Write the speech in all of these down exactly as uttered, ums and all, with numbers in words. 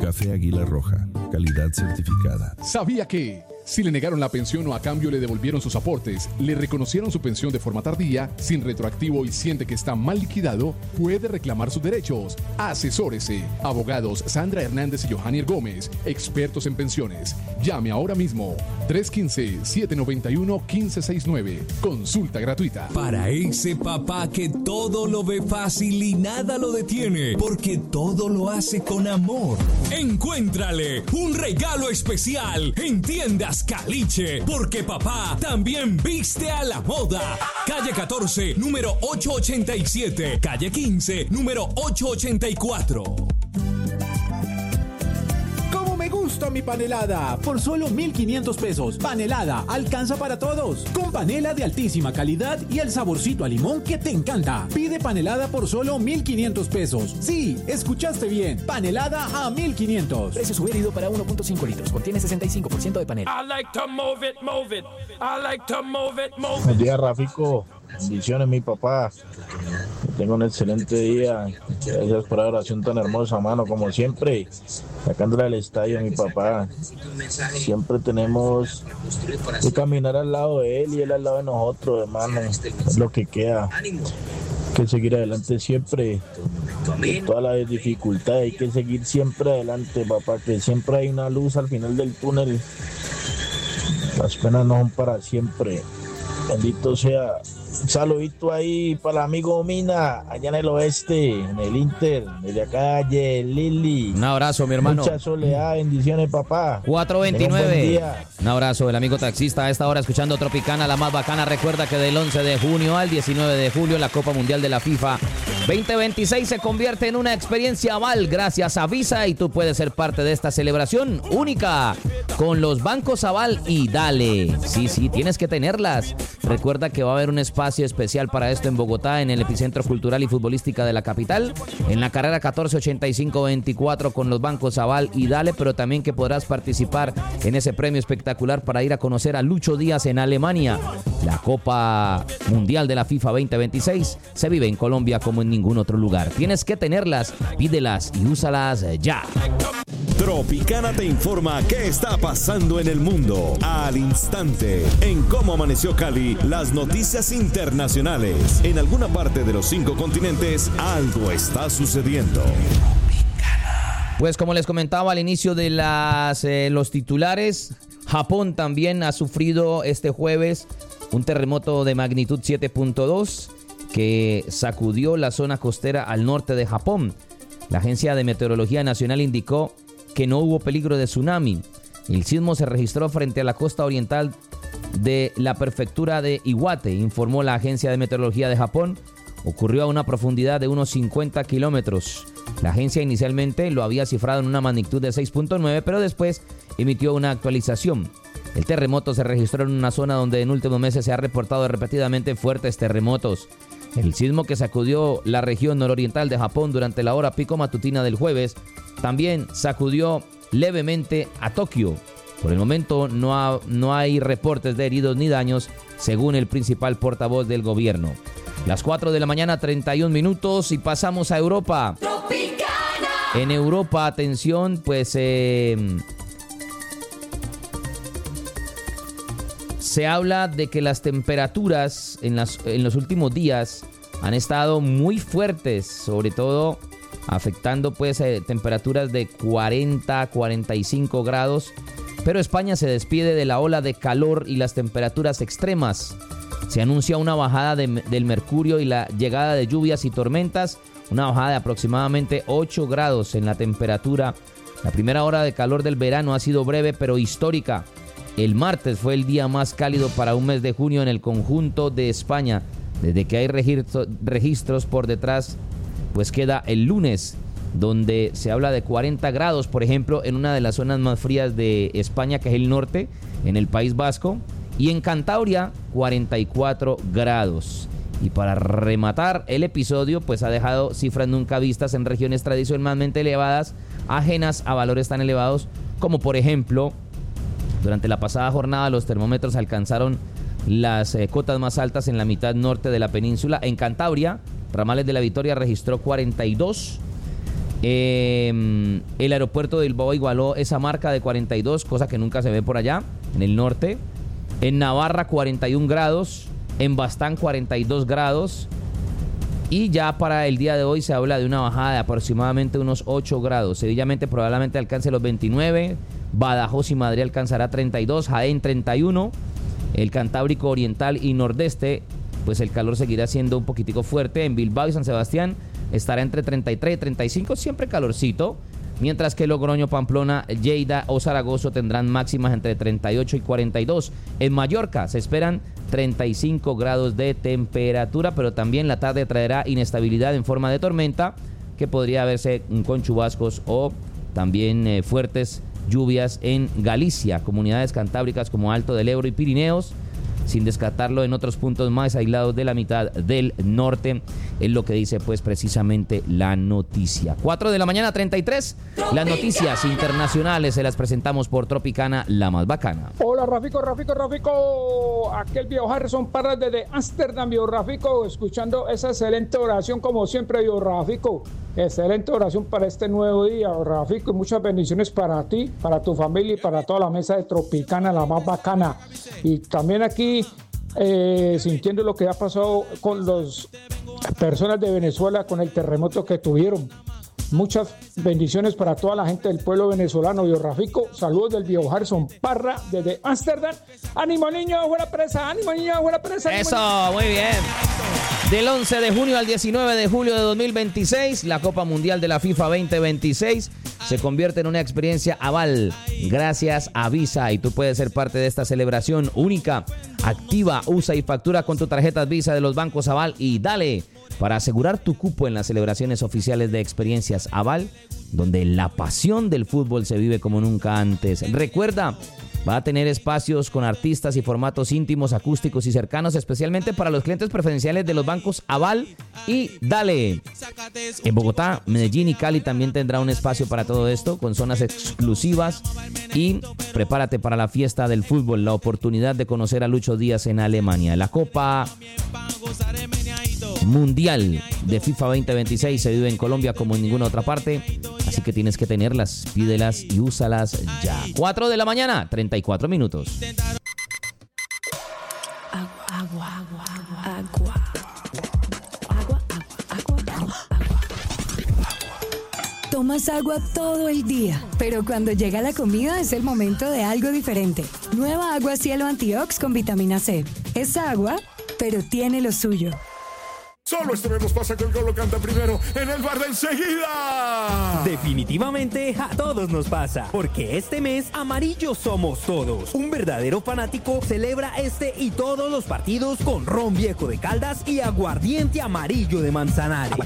Café Águila Roja, calidad certificada. ¿Sabía que si le negaron la pensión o a cambio le devolvieron sus aportes, le reconocieron su pensión de forma tardía, sin retroactivo y siente que está mal liquidado, puede reclamar sus derechos? Asesórese. Abogados Sandra Hernández y Johannier Gómez, expertos en pensiones. Llame ahora mismo. tres uno cinco, siete nueve uno, uno cinco seis nueve. Consulta gratuita. Para ese papá que todo lo ve fácil y nada lo detiene, porque todo lo hace con amor. Encuéntrale un regalo especial en Tiendas Caliche, porque papá también viste a la moda. Calle catorce, número ochocientos ochenta y siete. Calle quince, número ochocientos ochenta y cuatro. Me gusta mi panelada, por solo mil quinientos pesos. Panelada, alcanza para todos. Con panela de altísima calidad y el saborcito a limón que te encanta. Pide panelada por solo mil quinientos pesos. Sí, escuchaste bien. Panelada a mil quinientos. Precio sugerido para uno punto cinco litros. Contiene sesenta y cinco por ciento de panela. I like to move it, move it. I like to move it, move it. Buen día, Rafico. Bendiciones, mi papá. Tengo un excelente día. Gracias por la oración tan hermosa, mano, como siempre. Sacándola del estadio, mi papá. Siempre tenemos que caminar al lado de él y él al lado de nosotros, hermano. Es lo que queda. Hay que seguir adelante siempre. Con todas las dificultades, hay que seguir siempre adelante, papá. Que siempre hay una luz al final del túnel. Las penas no son para siempre. Bendito sea. Un saludito ahí para el amigo Mina, allá en el oeste, en el Inter, desde acá, Lili. Un abrazo, mi hermano. Mucha soledad, bendiciones, papá. cuatro veintinueve. Un, un abrazo, el amigo taxista a esta hora escuchando Tropicana, la más bacana. Recuerda que del once de junio al diecinueve de julio la Copa Mundial de la FIFA veinte veintiséis se convierte en una experiencia Aval gracias a Visa y tú puedes ser parte de esta celebración única con los bancos Aval y Dale. Sí, sí, tienes que tenerlas. Recuerda que va a haber un espacio especial para esto en Bogotá, en el epicentro cultural y futbolística de la capital, en la carrera catorce ochenta y cinco veinticuatro con los bancos Aval y Dale, pero también que podrás participar en ese premio espectacular para ir a conocer a Lucho Díaz en Alemania. La Copa Mundial de la FIFA veinte veintiséis se vive en Colombia como en ningún otro lugar. Tienes que tenerlas, pídelas y úsalas ya. Tropicana te informa qué está pasando en el mundo al instante. En Cómo Amaneció Cali, las noticias internacionales. En alguna parte de los cinco continentes, algo está sucediendo. Pues como les comentaba al inicio de las eh, los titulares, Japón también ha sufrido este jueves un terremoto de magnitud siete punto dos que sacudió la zona costera al norte de Japón. La Agencia de Meteorología Nacional indicó que no hubo peligro de tsunami. El sismo se registró frente a la costa oriental de la prefectura de Iwate, informó la Agencia de Meteorología de Japón. Ocurrió a una profundidad de unos cincuenta kilómetros. La agencia inicialmente lo había cifrado en una magnitud de seis punto nueve, pero después emitió una actualización. El terremoto se registró en una zona donde en últimos meses se ha reportado repetidamente fuertes terremotos. El sismo que sacudió la región nororiental de Japón durante la hora pico matutina del jueves también sacudió levemente a Tokio. Por el momento no, ha, no hay reportes de heridos ni daños, según el principal portavoz del gobierno. Las cuatro de la mañana, treinta y un minutos, y pasamos a Europa. Tropicana. En Europa, atención, pues eh, se habla de que las temperaturas en, las, en los últimos días han estado muy fuertes, sobre todo afectando pues eh, temperaturas de cuarenta, cuarenta y cinco grados. Pero España se despide de la ola de calor y las temperaturas extremas. Se anuncia una bajada de, del mercurio y la llegada de lluvias y tormentas, una bajada de aproximadamente ocho grados en la temperatura. La primera hora de calor del verano ha sido breve pero histórica. El martes fue el día más cálido para un mes de junio en el conjunto de España. Desde que hay registro, registros por detrás, pues queda el lunes, donde se habla de cuarenta grados, por ejemplo, en una de las zonas más frías de España, que es el norte, en el País Vasco, y en Cantabria, cuarenta y cuatro grados. Y para rematar el episodio, pues ha dejado cifras nunca vistas en regiones tradicionalmente elevadas, ajenas a valores tan elevados como, por ejemplo, durante la pasada jornada los termómetros alcanzaron las eh, cotas más altas en la mitad norte de la península. En Cantabria, Ramales de la Victoria registró cuarenta y dos Eh, el aeropuerto de Bilbao igualó esa marca de cuarenta y dos, cosa que nunca se ve por allá, en el norte. En Navarra, cuarenta y un grados. En Bastán, cuarenta y dos grados. Y ya para el día de hoy se habla de una bajada de aproximadamente unos ocho grados. Sevillamente probablemente alcance los veintinueve. Badajoz y Madrid alcanzará treinta y dos. Jaén, treinta y uno. El Cantábrico Oriental y Nordeste, pues el calor seguirá siendo un poquitico fuerte. En Bilbao y San Sebastián estará entre treinta y tres y treinta y cinco, siempre calorcito. Mientras que Logroño, Pamplona, Lleida o Zaragoza tendrán máximas entre treinta y ocho y cuarenta y dos. En Mallorca se esperan treinta y cinco grados de temperatura, pero también la tarde traerá inestabilidad en forma de tormenta, que podría verse con chubascos o también eh, fuertes lluvias en Galicia, comunidades cantábricas como Alto del Ebro y Pirineos, sin descartarlo en otros puntos más aislados de la mitad del norte, es lo que dice pues precisamente la noticia. cuatro de la mañana, treinta y tres, las noticias internacionales se las presentamos por Tropicana, la más bacana. Hola Rafico, Rafico, Rafico, aquel viejo Harrison Parra desde Ámsterdam, viejo Rafico, escuchando esa excelente oración como siempre, viejo Rafico. Excelente oración para este nuevo día, Rafico, y muchas bendiciones para ti, para tu familia y para toda la mesa de Tropicana, la más bacana. Y también aquí, eh, sintiendo lo que ha pasado con las personas de Venezuela, con el terremoto que tuvieron. Muchas bendiciones para toda la gente del pueblo venezolano, viejo Rafico. Saludos del viejo Harrison Parra desde Ámsterdam. ¡Ánimo, niño! ¡Buena presa! ¡Ánimo, niño! ¡Buena presa! Eso, muy bien. Del once de junio al diecinueve de julio de dos mil veintiséis, la Copa Mundial de la FIFA veinte veintiséis se convierte en una experiencia Aval gracias a Visa, y tú puedes ser parte de esta celebración única. Activa, usa y factura con tu tarjeta Visa de los bancos Aval y dale para asegurar tu cupo en las celebraciones oficiales de experiencias Aval, donde la pasión del fútbol se vive como nunca antes. Recuerda, va a tener espacios con artistas y formatos íntimos, acústicos y cercanos, especialmente para los clientes preferenciales de los bancos Aval y Dale. En Bogotá, Medellín y Cali también tendrá un espacio para todo esto, con zonas exclusivas. Y prepárate para la fiesta del fútbol, la oportunidad de conocer a Lucho Díaz en Alemania. La Copa Mundial de FIFA veinte veintiséis se vive en Colombia como en ninguna otra parte, así que tienes que tenerlas, pídelas y úsalas ya. cuatro de la mañana, treinta y cuatro minutos. Agua, agua, agua, agua, agua. Agua, agua, agua, agua. Tomas agua todo el día, pero cuando llega la comida es el momento de algo diferente. Nueva Agua Cielo Antiox con vitamina C. Es agua, pero tiene lo suyo. Solo esta vez nos pasa que el gol lo canta primero en el bar de enseguida. Definitivamente a todos nos pasa, porque este mes amarillos somos todos. Un verdadero fanático celebra este y todos los partidos con ron viejo de Caldas y aguardiente amarillo de Manzanares.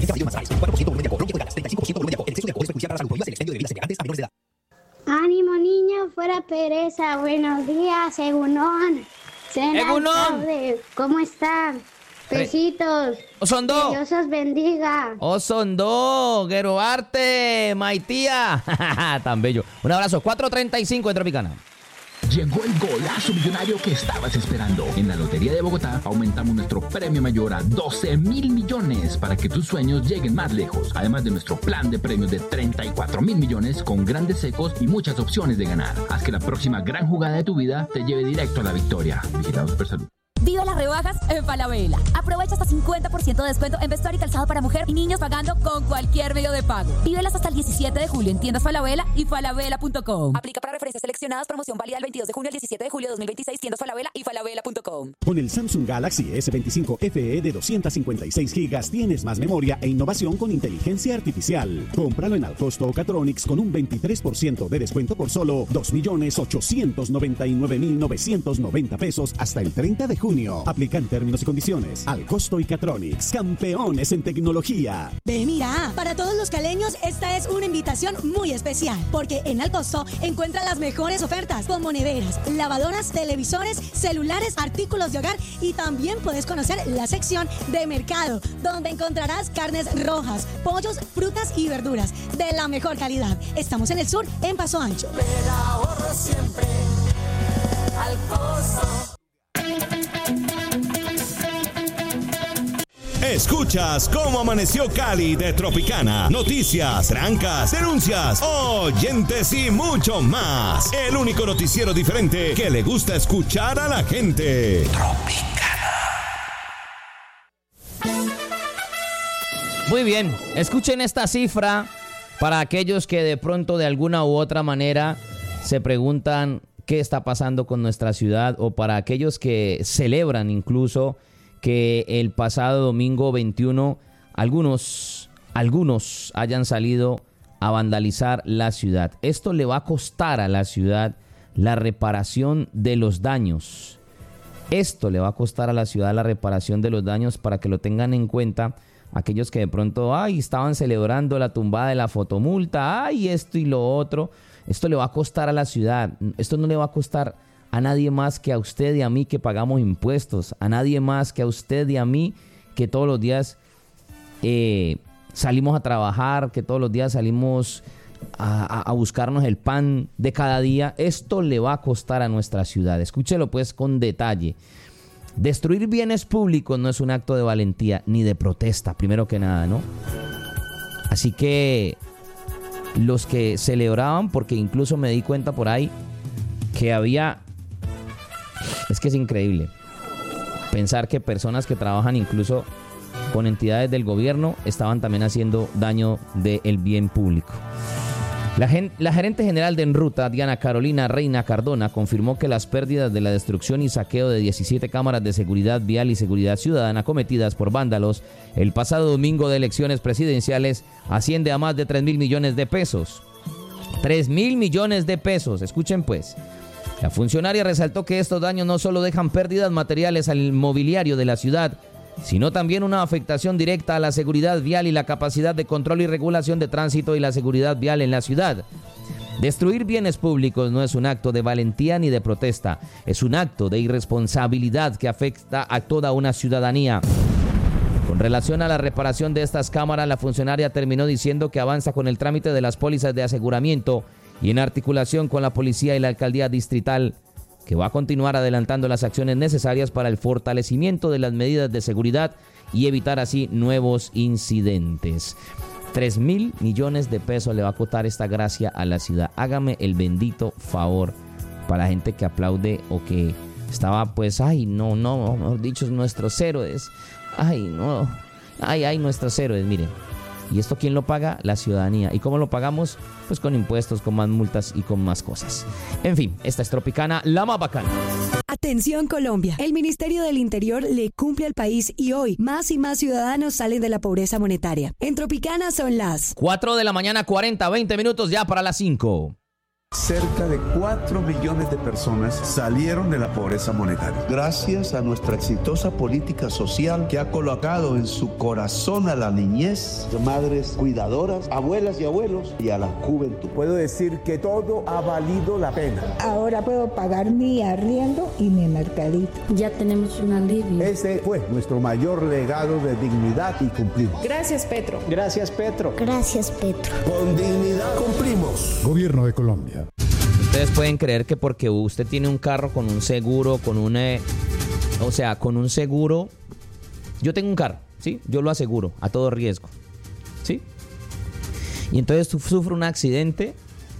Ánimo niño, fuera pereza. Buenos días, Egunon. Egunon. ¿Cómo están? Besitos. Osondo. Que Dios os bendiga. Osondo, Gueroarte, Maitía. Tan bello. Un abrazo. cuatro treinta y cinco en Tropicana. Llegó el golazo millonario que estabas esperando. En la Lotería de Bogotá aumentamos nuestro premio mayor a doce mil millones para que tus sueños lleguen más lejos. Además de nuestro plan de premios de treinta y cuatro mil millones con grandes secos y muchas opciones de ganar. Haz que la próxima gran jugada de tu vida te lleve directo a la victoria. Vigilado Supersalud. Viva las rebajas en Falabella. Aprovecha hasta cincuenta por ciento de descuento en vestuario y calzado para mujer y niños pagando con cualquier medio de pago. Vívelas hasta el diecisiete de julio en tiendas Falabella y falabella punto com. Aplica para referencias seleccionadas. Promoción válida del veintidós de junio al diecisiete de julio de dos mil veintiséis. Tiendas Falabella y falabella punto com. Con el Samsung Galaxy S veinticinco F E de doscientos cincuenta y seis gigas tienes más memoria e innovación con inteligencia artificial. Cómpralo en Alcosto o Catronics con un veintitrés por ciento de descuento por solo dos millones ochocientos noventa y nueve mil novecientos noventa pesos hasta el treinta de junio. Aplican términos y condiciones. Alcosto y Catronics, campeones en tecnología. Ve, mira, para todos los caleños esta es una invitación muy especial, porque en Alcosto encuentra las mejores ofertas como neveras, lavadoras, televisores, celulares, artículos de hogar, y también puedes conocer la sección de mercado, donde encontrarás carnes rojas, pollos, frutas y verduras de la mejor calidad. Estamos en el sur, en Paso Ancho. Pero ahorro siempre Alcosto. Escuchas Cómo Amaneció Cali de Tropicana. Noticias, trancas, denuncias, oyentes y mucho más. El único noticiero diferente que le gusta escuchar a la gente. Tropicana. Muy bien, escuchen esta cifra para aquellos que de pronto de alguna u otra manera se preguntan qué está pasando con nuestra ciudad, o para aquellos que celebran incluso que el pasado domingo veintiuno algunos, algunos hayan salido a vandalizar la ciudad. Esto le va a costar a la ciudad la reparación de los daños. Esto le va a costar a la ciudad la reparación de los daños, para que lo tengan en cuenta aquellos que de pronto ay, estaban celebrando la tumbada de la fotomulta, ay, esto y lo otro. Esto le va a costar a la ciudad. Esto no le va a costar a nadie más que a usted y a mí que pagamos impuestos. A nadie más que a usted y a mí que todos los días eh, salimos a trabajar, que todos los días salimos a, a buscarnos el pan de cada día. Esto le va a costar a nuestra ciudad. Escúchelo pues con detalle. Destruir bienes públicos no es un acto de valentía ni de protesta, primero que nada, ¿no? Así que los que celebraban, porque incluso me di cuenta por ahí que había, es que es increíble pensar que personas que trabajan incluso con entidades del gobierno estaban también haciendo daño del bien público. La, gen, la gerente general de Enruta, Diana Carolina Reina Cardona, confirmó que las pérdidas de la destrucción y saqueo de diecisiete cámaras de seguridad vial y seguridad ciudadana cometidas por vándalos el pasado domingo de elecciones presidenciales asciende a más de tres mil millones de pesos. tres mil millones de pesos, escuchen pues. La funcionaria resaltó que estos daños no solo dejan pérdidas materiales al mobiliario de la ciudad, sino también una afectación directa a la seguridad vial y la capacidad de control y regulación de tránsito y la seguridad vial en la ciudad. Destruir bienes públicos no es un acto de valentía ni de protesta, es un acto de irresponsabilidad que afecta a toda una ciudadanía. Con relación a la reparación de estas cámaras, la funcionaria terminó diciendo que avanza con el trámite de las pólizas de aseguramiento y en articulación con la policía y la alcaldía distrital, que va a continuar adelantando las acciones necesarias para el fortalecimiento de las medidas de seguridad y evitar así nuevos incidentes. Tres mil millones de pesos le va a costar esta gracia a la ciudad. Hágame el bendito favor, para la gente que aplaude o que estaba pues, ay, no, no, mejor dicho, nuestros héroes. Ay, no, ay, ay, nuestros héroes, miren. ¿Y esto quién lo paga? La ciudadanía. ¿Y cómo lo pagamos? Pues con impuestos, con más multas y con más cosas. En fin, esta es Tropicana, la más bacana. Atención Colombia, el Ministerio del Interior le cumple al país y hoy más y más ciudadanos salen de la pobreza monetaria. En Tropicana son las cuatro de la mañana, cuarenta, veinte minutos ya para las cinco. Cerca de cuatro millones de personas salieron de la pobreza monetaria. Gracias a nuestra exitosa política social que ha colocado en su corazón a la niñez, madres cuidadoras, abuelas y abuelos y a la juventud. Puedo decir que todo ha valido la pena. Ahora puedo pagar mi arriendo y mi mercadito. Ya tenemos un alivio. Ese fue nuestro mayor legado de dignidad y cumplimos. Gracias, Petro. Gracias, Petro. Gracias, Petro. Con dignidad cumplimos. Gobierno de Colombia. Ustedes pueden creer que porque usted tiene un carro con un seguro, con un... Eh, o sea, con un seguro... Yo tengo un carro, ¿sí? Yo lo aseguro a todo riesgo, ¿sí? Y entonces sufro un accidente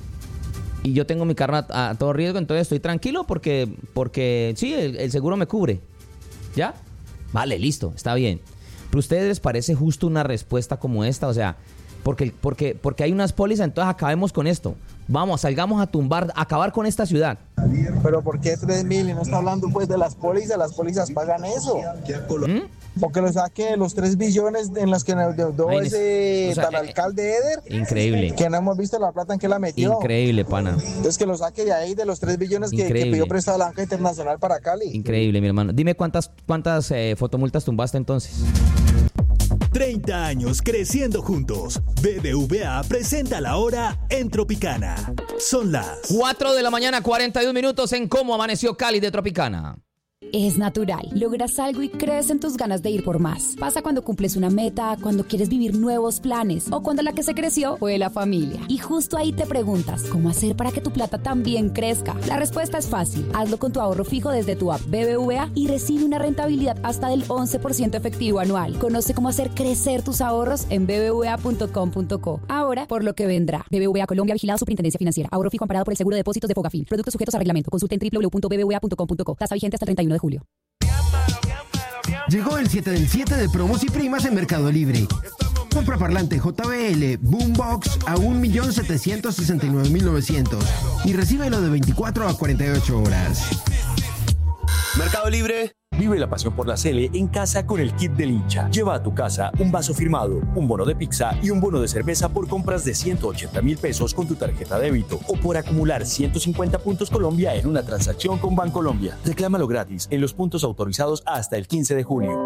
y yo tengo mi carro a, a todo riesgo, entonces estoy tranquilo porque, porque sí, el, el seguro me cubre. ¿Ya? Vale, listo, está bien. Pero a ustedes les parece justo una respuesta como esta, o sea... Porque, porque, porque hay unas pólizas, entonces acabemos con esto. Vamos, salgamos a tumbar, a acabar con esta ciudad. Pero ¿por qué tres mil? Y no está hablando pues de las pólizas, las pólizas pagan eso. ¿Mm? Porque lo saque los tres billones en los que nos dio ese o sea, tal eh, alcalde Eder. Increíble. Que no hemos visto la plata en que la metió. Increíble, pana. Entonces que lo saque de ahí, de los tres billones que, que pidió prestado la banca internacional para Cali. Increíble, mi hermano. Dime cuántas, cuántas eh, fotomultas tumbaste entonces. treinta años creciendo juntos. B B V A presenta la hora en Tropicana. Son las cuatro de la mañana, cuarenta y un minutos en Cómo Amaneció Cali de Tropicana. es natural. Logras algo y crees en tus ganas de ir por más. Pasa cuando cumples una meta, cuando quieres vivir nuevos planes o cuando la que se creció fue la familia. Y justo ahí te preguntas, ¿cómo hacer para que tu plata también crezca? La respuesta es fácil. Hazlo con tu ahorro fijo desde tu app B B V A y recibe una rentabilidad hasta del once por ciento efectivo anual. Conoce cómo hacer crecer tus ahorros en b b v a punto com punto co. Ahora, por lo que vendrá. B B V A Colombia, vigilado Superintendencia Financiera. Ahorro fijo amparado por el Seguro de Depósitos de Fogafín. Productos sujetos a reglamento. Consulte en w w w punto b b v a punto com punto co. Tasa vigente hasta el treinta y uno de julio. Llegó el siete del siete de promos y primas en Mercado Libre. Compra parlante J B L Boombox a un millón setecientos sesenta y nueve mil novecientos y recíbelo de veinticuatro a cuarenta y ocho horas. Mercado Libre. Vive la pasión por la Sele en casa con el kit del hincha. Lleva a tu casa un vaso firmado, un bono de pizza y un bono de cerveza por compras de ciento ochenta mil pesos con tu tarjeta débito o por acumular ciento cincuenta puntos Colombia en una transacción con Bancolombia. Reclámalo gratis en los puntos autorizados hasta el quince de junio.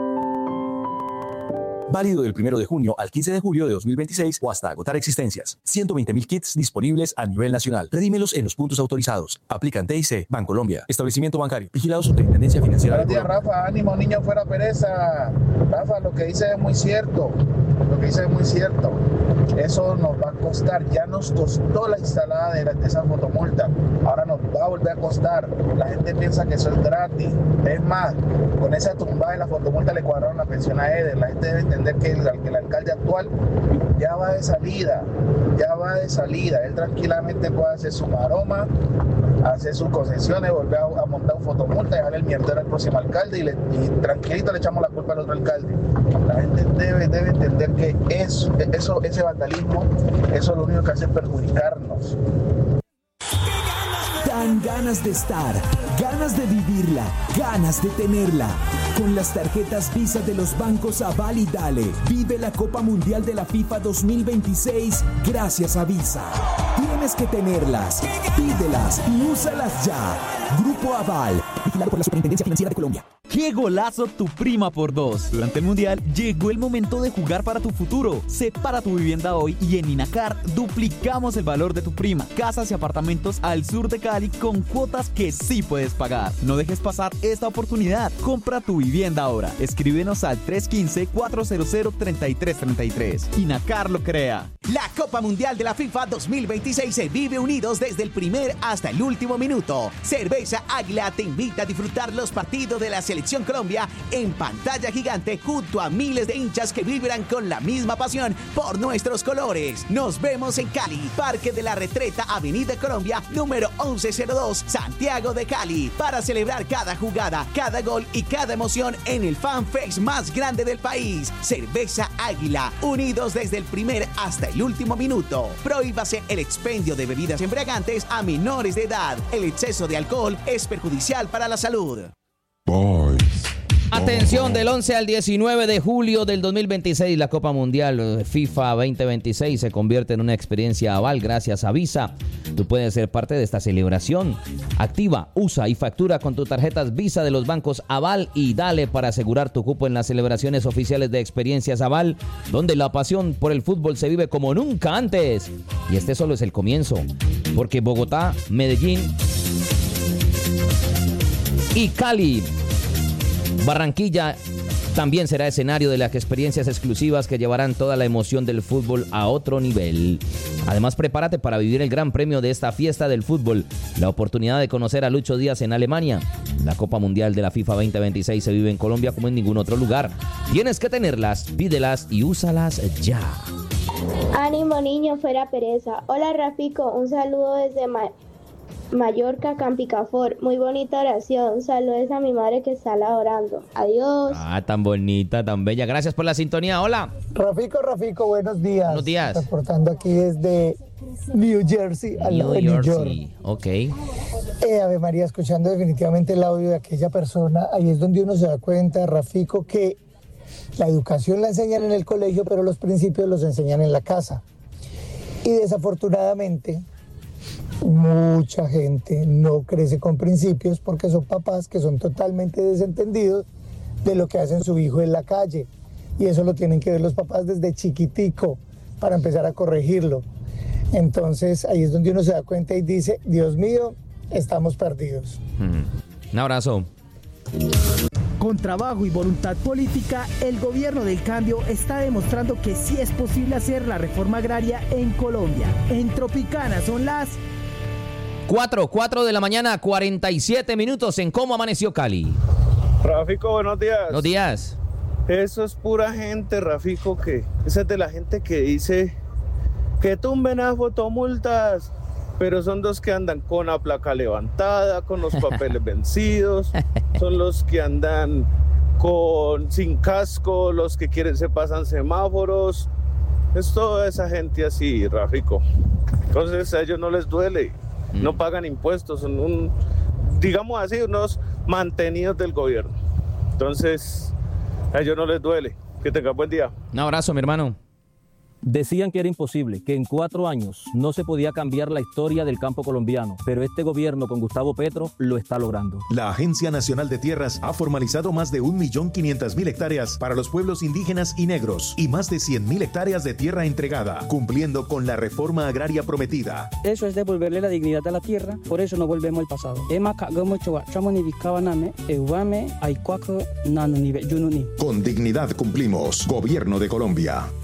Válido del primero de junio al quince de julio de dos mil veintiséis o hasta agotar existencias. ciento veinte mil kits disponibles a nivel nacional. Redímelos en los puntos autorizados. Aplican T I C, Bancolombia, establecimiento bancario, vigilado Superintendencia Financiera. Buenos días, Rafa. Ánimo, niño, fuera pereza. Rafa, lo que dice es muy cierto. Lo que dice es muy cierto. Eso nos va a costar. Ya nos costó la instalada de, la, de esa fotomulta. Ahora nos va a volver a costar. La gente piensa que eso es gratis. Es más, con esa tumbada de la fotomulta le cuadraron la pensión a Eder. La gente debe entender que el, que el alcalde actual ya va de salida, ya va de salida. Él tranquilamente puede hacer su maroma, hacer sus concesiones, volver a, a montar un fotomulta, dejar el mierdero al próximo alcalde y, le, y tranquilito le echamos la culpa al otro alcalde. La gente debe, debe entender que eso, eso, ese vandalismo, eso lo único que hace es perjudicarnos. Dan ganas de estar, ganas de vivirla, ganas de tenerla. Con las tarjetas Visa de los bancos Aval y Dale, vive la Copa Mundial de la FIFA dos mil veintiséis gracias a Visa. Tienes que tenerlas, pídelas y úsalas ya. Grupo Aval, vigilado por la Superintendencia Financiera de Colombia. ¡Qué golazo tu prima por dos! Durante el Mundial llegó el momento de jugar para tu futuro. Separa tu vivienda hoy y en Inacar duplicamos el valor de tu prima. Casas y apartamentos al sur de Cali con cuotas que sí puedes pagar. No dejes pasar esta oportunidad. Compra tu vivienda ahora. Escríbenos al tres uno cinco, cuatro cero cero, tres tres tres tres. Inacar lo crea. La Copa Mundial de la FIFA dos mil veintiséis se vive unidos desde el primer hasta el último minuto. Cerveza Águila te invita a disfrutar los partidos de la Selección Colombia en pantalla gigante junto a miles de hinchas que vibran con la misma pasión por nuestros colores. Nos vemos en Cali, Parque de la Retreta, Avenida Colombia, número once cero dos, Santiago de Cali, para celebrar cada jugada, cada gol y cada emoción en el fanfest más grande del país. Cerveza Águila, unidos desde el primer hasta el último minuto. Prohíbase el expendio de bebidas embriagantes a menores de edad. El exceso de alcohol es perjudicial para la salud. Boys. Atención, del once al diecinueve de julio del dos mil veintiséis, la Copa Mundial FIFA veinte veintiséis se convierte en una experiencia Aval gracias a Visa. Tú puedes ser parte de esta celebración. Activa, usa y factura con tus tarjetas Visa de los bancos Aval y Dale para asegurar tu cupo en las celebraciones oficiales de Experiencias Aval, donde la pasión por el fútbol se vive como nunca antes. Y este solo es el comienzo, porque Bogotá, Medellín y Cali, Barranquilla también será escenario de las experiencias exclusivas que llevarán toda la emoción del fútbol a otro nivel. Además, prepárate para vivir el gran premio de esta fiesta del fútbol, la oportunidad de conocer a Lucho Díaz en Alemania. La Copa Mundial de la FIFA veinte veintiséis se vive en Colombia como en ningún otro lugar. Tienes que tenerlas, pídelas y úsalas ya. Ánimo, niño, fuera pereza. Hola, Rafico, un saludo desde Ma- Mallorca, Campicafor. Muy bonita oración. Saludos a mi madre que está laborando. Adiós. Ah, tan bonita, tan bella. Gracias por la sintonía. Hola. Rafico, Rafico, buenos días. Buenos días. Reportando aquí desde New Jersey, al lado de New York. Ok. Eh, Ave María, escuchando definitivamente el audio de aquella persona, ahí es donde uno se da cuenta, Rafico, que la educación la enseñan en el colegio, pero los principios los enseñan en la casa. Y desafortunadamente, mucha gente no crece con principios porque son papás que son totalmente desentendidos de lo que hacen su hijo en la calle. Y eso lo tienen que ver los papás desde chiquitico para empezar a corregirlo. Entonces ahí es donde uno se da cuenta y dice, Dios mío, estamos perdidos. Mm. Un abrazo. Con trabajo y voluntad política, el gobierno del cambio está demostrando que sí es posible hacer la reforma agraria en Colombia. En Tropicana son las cuatro, cuatro de la mañana, cuarenta y siete minutos en Cómo Amaneció Cali. Rafico, buenos días. Buenos días. Eso es pura gente, Rafico, que esa es de la gente que dice que tumben a fotomultas, pero son los que andan con la placa levantada, con los papeles vencidos, son los que andan con sin casco, los que quieren se pasan semáforos. Es toda esa gente así, Rafico. Entonces a ellos no les duele, mm. no pagan impuestos, son un, digamos así, unos mantenidos del gobierno. Entonces a ellos no les duele. Que tengan buen día. Un abrazo, mi hermano. Decían que era imposible, que en cuatro años no se podía cambiar la historia del campo colombiano, pero este gobierno con Gustavo Petro lo está logrando. La Agencia Nacional de Tierras ha formalizado más de un millón quinientas mil hectáreas para los pueblos indígenas y negros y más de cien mil hectáreas de tierra entregada, cumpliendo con la reforma agraria prometida. Eso es devolverle la dignidad a la tierra, por eso no volvemos al pasado. Con dignidad cumplimos. Gobierno de Colombia.